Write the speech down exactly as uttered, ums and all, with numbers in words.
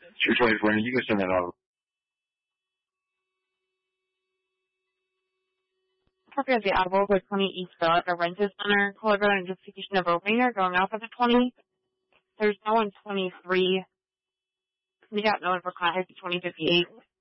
two twenty-four, you can send that out. Copy of the Apple for twenty East Village, a rented center. Caller got a notification of opening or going off at the twenty. There's no one twenty-three. We got no one for contact at twenty fifty-eight.